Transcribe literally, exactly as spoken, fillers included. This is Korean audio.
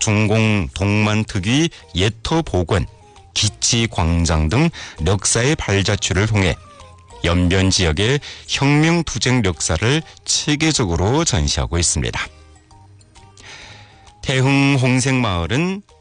중공 동만특위 예토복원, 기치광장 등 력사의 발자취를 통해 연변 지역의 혁명투쟁 역사를 체계적으로 전시하고 있습니다. 태흥 홍색마을은